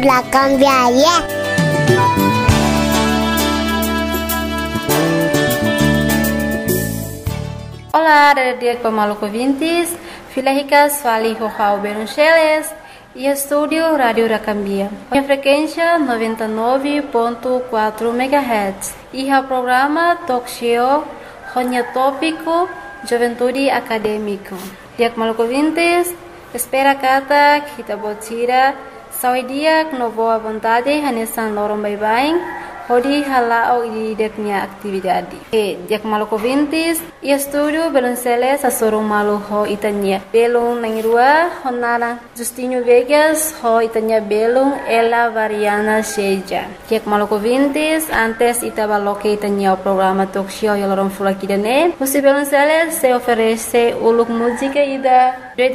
La cambiaria. Olá, dia Maluco Vintes, Filahicas Fali Rojao Beruncheles e Estúdio Rádio Racambia. A frequência 99.4 MHz e o programa Talk Show Ronya Tópico Juventude Acadêmico. Dia Maluco Vintes, espera kata kita botira saudia no boa vontade hanesan lorong bye-bye. Hodi halao di deknya aktividade. Dia Maluco Vintes e estúdio Belunceles a sorong malu ho itanya. Belung nangirua honara Justinho Vegas ho itanya belung Ela Variana Sheja. Dia Maluco Vintes antes itabaloke itanya o programa talk show yalorong fulakidane. Musi Belunceles se oferece uluk música ida